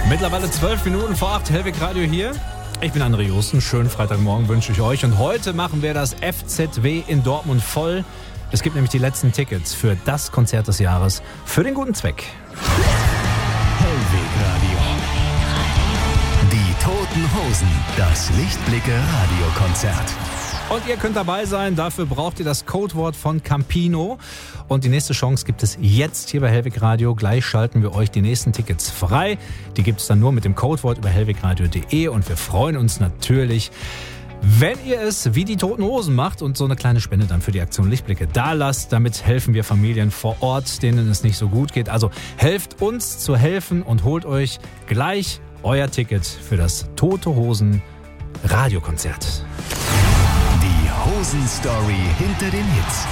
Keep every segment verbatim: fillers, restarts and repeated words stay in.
Mittlerweile zwölf Minuten vor acht, Hellweg Radio hier. Ich bin André Justen, schönen Freitagmorgen wünsche ich euch. Und heute machen wir das F Z W in Dortmund voll. Es gibt nämlich die letzten Tickets für das Konzert des Jahres für den guten Zweck. Hellweg Radio. Die Toten Hosen, das Lichtblicke Radiokonzert. Und ihr könnt dabei sein, dafür braucht ihr das Codewort von Campino. Und die nächste Chance gibt es jetzt hier bei Hellweg Radio. Gleich schalten wir euch die nächsten Tickets frei. Die gibt es dann nur mit dem Codewort über hellwegradio punkt de. Und wir freuen uns natürlich, wenn ihr es wie die Toten Hosen macht und so eine kleine Spende dann für die Aktion Lichtblicke da lasst. Damit helfen wir Familien vor Ort, denen es nicht so gut geht. Also helft uns zu helfen und holt euch gleich euer Ticket für das Tote Hosen Radiokonzert. Hosen-Story hinter den Hits.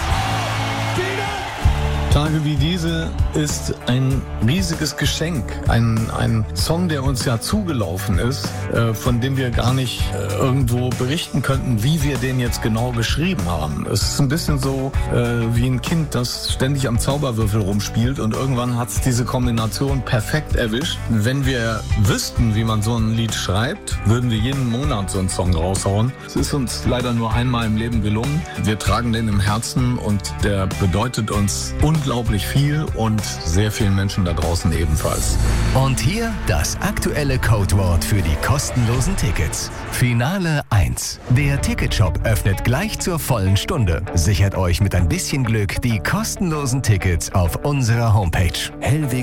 Tage wie diese ist ein riesiges Geschenk. Ein, ein Song, der uns ja zugelaufen ist, äh, von dem wir gar nicht äh, irgendwo berichten könnten, wie wir den jetzt genau geschrieben haben. Es ist ein bisschen so äh, wie ein Kind, das ständig am Zauberwürfel rumspielt und irgendwann hat es diese Kombination perfekt erwischt. Wenn wir wüssten, wie man so ein Lied schreibt, würden wir jeden Monat so einen Song raushauen. Es ist uns leider nur einmal im Leben gelungen. Wir tragen den im Herzen und der bedeutet uns unglaublich Unglaublich viel und sehr vielen Menschen da draußen ebenfalls. Und hier das aktuelle Codewort für die kostenlosen Tickets. Finale eins. Der Ticketshop öffnet gleich zur vollen Stunde. Sichert euch mit ein bisschen Glück die kostenlosen Tickets auf unserer Homepage hellwegradio